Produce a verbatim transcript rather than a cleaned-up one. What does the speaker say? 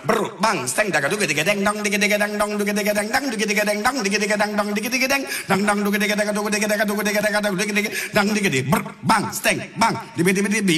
brr bang steng daga duga diga deng dong diga diga deng dong duga diga deng dong duga diga deng dong diga diga deng dong diga diga deng dong dong duga diga diga duga diga diga duga diga diga duga diga dang diga di brr bang steng bang dibi dibi dibi